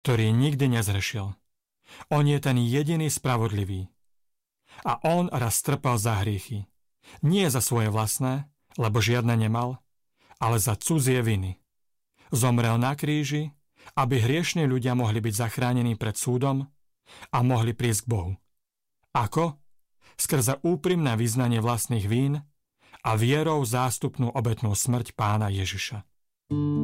ktorý nikdy nezrešil. On je ten jediný spravodlivý. A on raz trpel za hriechy. Nie za svoje vlastné, lebo žiadne nemal, ale za cudzie viny. Zomrel na kríži, aby hriešni ľudia mohli byť zachránení pred súdom a mohli prísť k Bohu. Ako? Skrze úprimné vyznanie vlastných vín a vierou zástupnú obetnú smrť Pána Ježiša.